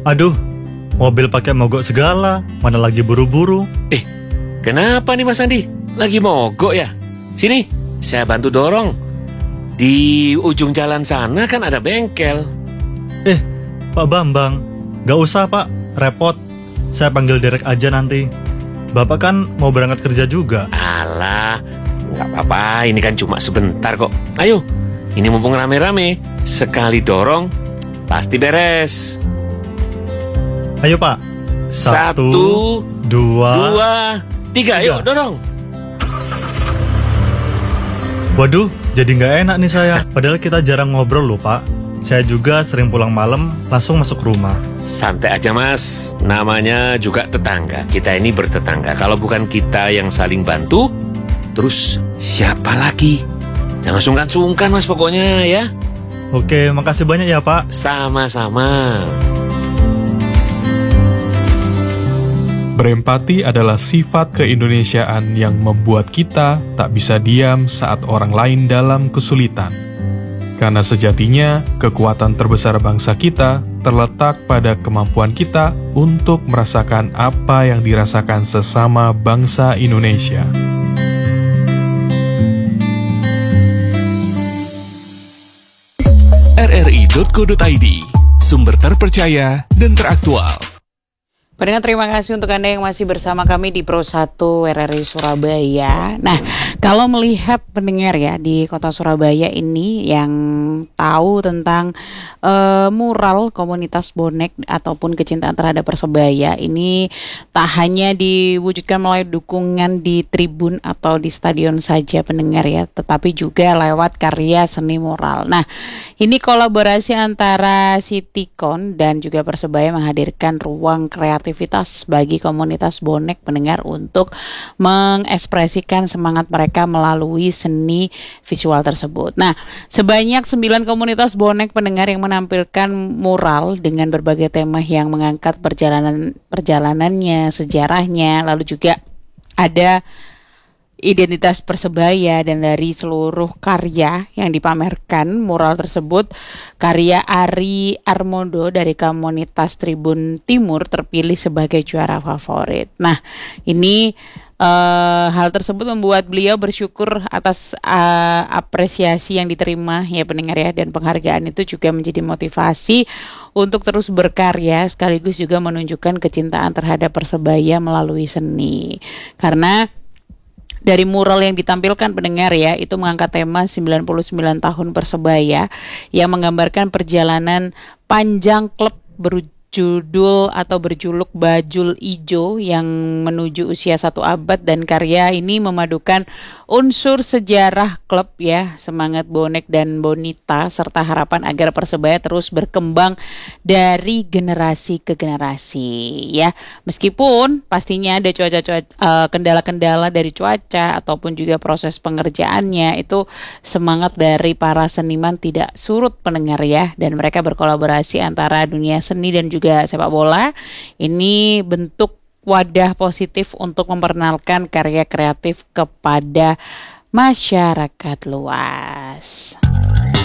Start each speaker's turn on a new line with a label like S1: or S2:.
S1: Aduh, mobil pakai mogok segala, mana lagi buru-buru.
S2: Kenapa nih Mas Andi? Lagi mogok ya? Sini, saya bantu dorong. Di ujung jalan sana kan ada bengkel.
S1: Pak Bambang, gak usah Pak, repot. Saya panggil Derek aja nanti. Bapak kan mau berangkat kerja juga.
S2: Alah, nggak apa-apa, ini kan cuma sebentar kok. Ayo, ini mumpung rame-rame, sekali dorong, pasti beres.
S1: Ayo Pak. 1, 2,
S2: 2, 3, yuk dorong.
S1: Waduh, jadi gak enak nih saya. Padahal kita jarang ngobrol loh Pak. Saya juga sering pulang malam, langsung masuk rumah.
S2: Santai aja Mas, namanya juga tetangga. Kita ini bertetangga. Kalau bukan kita yang saling bantu, terus siapa lagi? Jangan sungkan-sungkan Mas pokoknya ya.
S1: Oke, makasih banyak ya Pak.
S2: Sama-sama.
S3: Berempati adalah sifat keindonesiaan yang membuat kita tak bisa diam saat orang lain dalam kesulitan. Karena sejatinya, kekuatan terbesar bangsa kita terletak pada kemampuan kita untuk merasakan apa yang dirasakan sesama bangsa Indonesia.
S4: rri.co.id, sumber terpercaya dan teraktual.
S5: Pendengar, terima kasih untuk Anda yang masih bersama kami di Pro 1 RRI Surabaya. Nah, kalau melihat pendengar ya di kota Surabaya ini yang tahu tentang mural komunitas bonek ataupun kecintaan terhadap Persebaya ini tak hanya diwujudkan melalui dukungan di tribun atau di stadion saja pendengar ya, tetapi juga lewat karya seni mural. Nah, ini kolaborasi antara Citycon dan juga Persebaya menghadirkan ruang kreativitas bagi komunitas bonek pendengar untuk mengekspresikan semangat mereka melalui seni visual tersebut. Nah, sebanyak 9 komunitas bonek pendengar yang menampilkan mural dengan berbagai tema yang mengangkat perjalanannya, sejarahnya, lalu juga ada identitas Persebaya. Dan dari seluruh karya yang dipamerkan mural tersebut, karya Ari Armondo dari komunitas Tribun Timur terpilih sebagai juara favorit. Nah, ini hal tersebut membuat beliau bersyukur atas apresiasi yang diterima ya pendengar ya, dan penghargaan itu juga menjadi motivasi untuk terus berkarya sekaligus juga menunjukkan kecintaan terhadap Persebaya melalui seni. Karena dari mural yang ditampilkan pendengar ya, itu mengangkat tema 99 tahun Persebaya yang menggambarkan perjalanan panjang klub berjuluk Bajul Ijo yang menuju usia 1 abad, dan karya ini memadukan unsur sejarah klub ya, semangat bonek dan bonita, serta harapan agar Persebaya terus berkembang dari generasi ke generasi ya. Meskipun pastinya ada kendala-kendala dari cuaca ataupun juga proses pengerjaannya, itu semangat dari para seniman tidak surut pendengar ya, dan mereka berkolaborasi antara dunia seni dan juga sepak bola. Ini bentuk wadah positif untuk memperkenalkan karya kreatif kepada masyarakat luas.